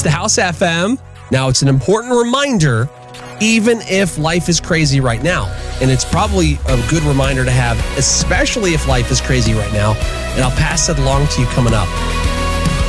the House FM. Now, it's an important reminder, even if life is crazy right now. And it's probably a good reminder to have, especially if life is crazy right now. And I'll pass that along to you coming up.